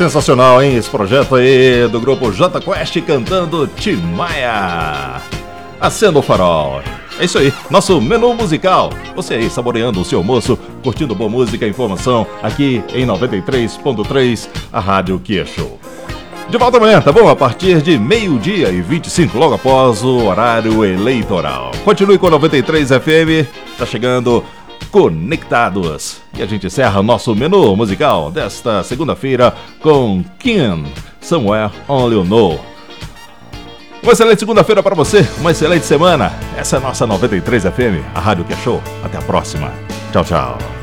Sensacional, hein? Esse projeto aí do grupo J Quest cantando Tim Maia. Acenda o farol. É isso aí, nosso menu musical. Você aí saboreando o seu almoço, curtindo boa música e informação aqui em 93.3, a Rádio Kia Show. De volta amanhã, tá bom? A partir de 12h25, logo após o horário eleitoral. Continue com 93 FM, tá chegando Conectados. E a gente encerra o nosso menu musical desta segunda-feira com Kim, Somewhere Only You Know. Uma excelente segunda-feira para você, uma excelente semana. Essa é a nossa 93 FM, a Rádio Que é Show. Até a próxima. Tchau, tchau.